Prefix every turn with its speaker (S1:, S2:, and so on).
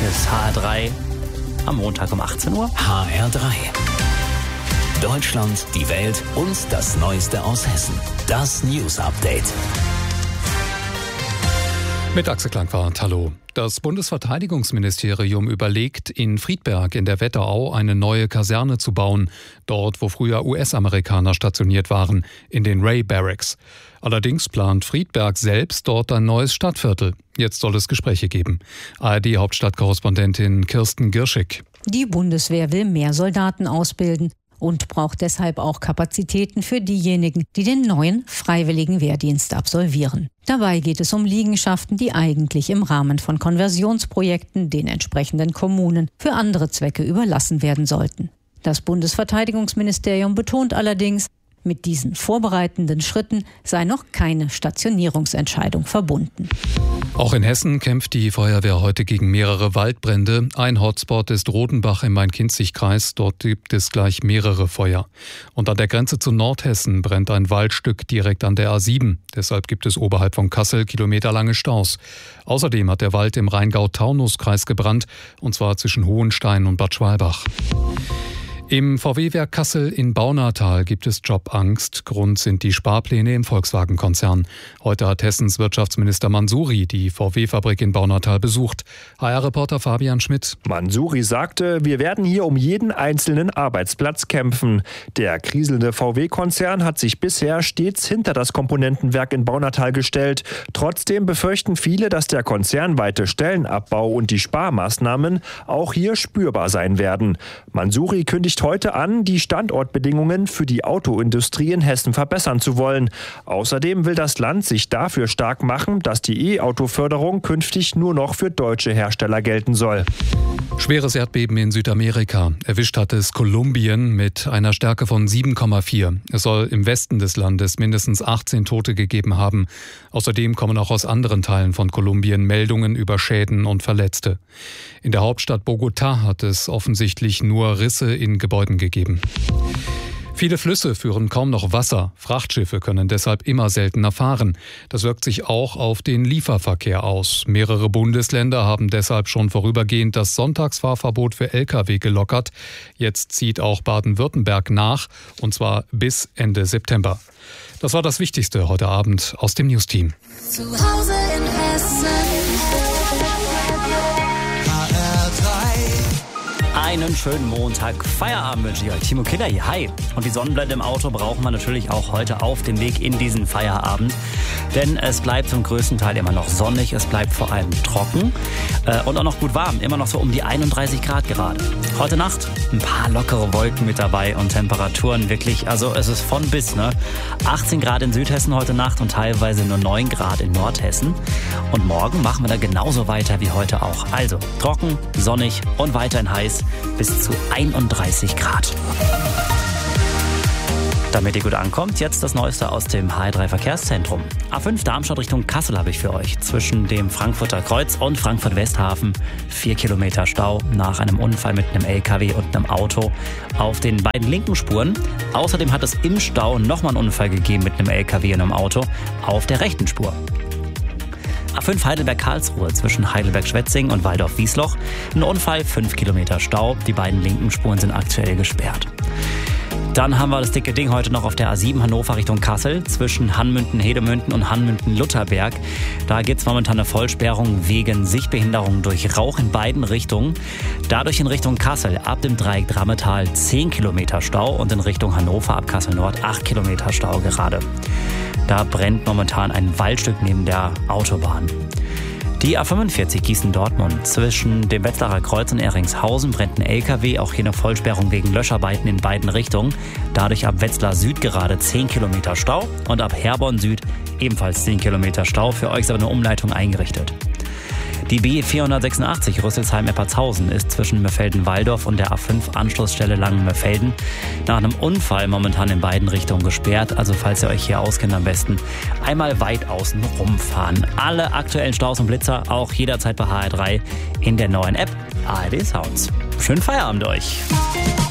S1: Hier ist HR3 am Montag um 18 Uhr.
S2: HR3. Deutschland, die Welt und das Neueste aus Hessen. Das News Update.
S3: Mit Axel Klangwart, hallo. Das Bundesverteidigungsministerium überlegt, in Friedberg in der Wetterau eine neue Kaserne zu bauen. Dort, wo früher US-Amerikaner stationiert waren, in den Ray Barracks. Allerdings plant Friedberg selbst dort ein neues Stadtviertel. Jetzt soll es Gespräche geben. ARD-Hauptstadtkorrespondentin Kirsten Girschig.
S4: Die Bundeswehr will mehr Soldaten ausbilden und braucht deshalb auch Kapazitäten für diejenigen, die den neuen freiwilligen Wehrdienst absolvieren. Dabei geht es um Liegenschaften, die eigentlich im Rahmen von Konversionsprojekten den entsprechenden Kommunen für andere Zwecke überlassen werden sollten. Das Bundesverteidigungsministerium betont allerdings, mit diesen vorbereitenden Schritten sei noch keine Stationierungsentscheidung verbunden.
S3: Auch in Hessen kämpft die Feuerwehr heute gegen mehrere Waldbrände. Ein Hotspot ist Rodenbach im Main-Kinzig-Kreis. Dort gibt es gleich mehrere Feuer. Und an der Grenze zu Nordhessen brennt ein Waldstück direkt an der A7. Deshalb gibt es oberhalb von Kassel kilometerlange Staus. Außerdem hat der Wald im Rheingau-Taunus-Kreis gebrannt, und zwar zwischen Hohenstein und Bad Schwalbach. Im VW-Werk Kassel in Baunatal gibt es Jobangst. Grund sind die Sparpläne im Volkswagen-Konzern. Heute hat Hessens Wirtschaftsminister Mansouri die VW-Fabrik in Baunatal besucht. HR-Reporter Fabian Schmidt.
S5: Mansouri sagte, wir werden hier um jeden einzelnen Arbeitsplatz kämpfen. Der kriselnde VW-Konzern hat sich bisher stets hinter das Komponentenwerk in Baunatal gestellt. Trotzdem befürchten viele, dass der konzernweite Stellenabbau und die Sparmaßnahmen auch hier spürbar sein werden. Mansouri kündigt heute an, die Standortbedingungen für die Autoindustrie in Hessen verbessern zu wollen. Außerdem will das Land sich dafür stark machen, dass die E-Auto-Förderung künftig nur noch für deutsche Hersteller gelten soll.
S3: Schweres Erdbeben in Südamerika. Erwischt hat es Kolumbien mit einer Stärke von 7,4. Es soll im Westen des Landes mindestens 18 Tote gegeben haben. Außerdem kommen auch aus anderen Teilen von Kolumbien Meldungen über Schäden und Verletzte. In der Hauptstadt Bogotá hat es offensichtlich nur Risse in Gebäuden gegeben. Viele Flüsse führen kaum noch Wasser. Frachtschiffe können deshalb immer seltener fahren. Das wirkt sich auch auf den Lieferverkehr aus. Mehrere Bundesländer haben deshalb schon vorübergehend das Sonntagsfahrverbot für Lkw gelockert. Jetzt zieht auch Baden-Württemberg nach, und zwar bis Ende September. Das war das Wichtigste heute Abend aus dem Newsteam.
S6: Zu Hause in Hessen.
S1: Einen schönen Montag. Feierabend wünsche ich euch. Timo Killer hier. Hi. Und die Sonnenblende im Auto brauchen wir natürlich auch heute auf dem Weg in diesen Feierabend. Denn es bleibt zum größten Teil immer noch sonnig. Es bleibt vor allem trocken und auch noch gut warm. Immer noch so um die 31 Grad gerade. Heute Nacht ein paar lockere Wolken mit dabei und Temperaturen wirklich, also es ist von bis, ne? 18 Grad in Südhessen heute Nacht und teilweise nur 9 Grad in Nordhessen. Und morgen machen wir da genauso weiter wie heute auch. Also trocken, sonnig und weiterhin heiß. Bis zu 31 Grad. Damit ihr gut ankommt, jetzt das Neueste aus dem HR3 Verkehrszentrum. A5 Darmstadt Richtung Kassel habe ich für euch. Zwischen dem Frankfurter Kreuz und Frankfurt Westhafen 4 Kilometer Stau nach einem Unfall mit einem LKW und einem Auto auf den beiden linken Spuren. Außerdem hat es im Stau nochmal einen Unfall gegeben mit einem LKW und einem Auto auf der rechten Spur. A5 Heidelberg-Karlsruhe zwischen Heidelberg-Schwetzing und Waldorf-Wiesloch. Ein Unfall, 5 Kilometer Stau. Die beiden linken Spuren sind aktuell gesperrt. Dann haben wir das dicke Ding heute noch auf der A7 Hannover Richtung Kassel zwischen Hanmünden-Hedemünden und Hanmünden-Lutherberg. Da gibt es momentan eine Vollsperrung wegen Sichtbehinderung durch Rauch in beiden Richtungen. Dadurch in Richtung Kassel ab dem Dreieck Drammetal 10 Kilometer Stau und in Richtung Hannover ab Kassel Nord 8 Kilometer Stau gerade. Da brennt momentan ein Waldstück neben der Autobahn. Die A45 Gießen-Dortmund zwischen dem Wetzlarer Kreuz und Eringshausen brennt ein LKW, auch hier eine Vollsperrung wegen Löscharbeiten in beiden Richtungen. Dadurch ab Wetzlar Süd gerade 10 Kilometer Stau und ab Herborn Süd ebenfalls 10 Kilometer Stau. Für euch ist aber eine Umleitung eingerichtet. Die B486 Rüsselsheim-Eppertshausen ist zwischen Mörfelden-Walldorf und der A5-Anschlussstelle Langen-Mörfelden nach einem Unfall momentan in beiden Richtungen gesperrt. Also falls ihr euch hier auskennt, am besten einmal weit außen rumfahren. Alle aktuellen Staus und Blitzer auch jederzeit bei HR3 in der neuen App ARD Sounds. Schönen Feierabend euch!